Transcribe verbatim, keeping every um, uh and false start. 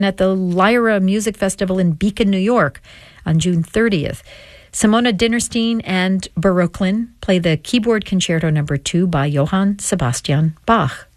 at the Lyra Music Festival in Beacon, New York on June thirtieth. Simona Dinnerstein and Barocklin play the keyboard concerto number two by Johann Sebastian Bach.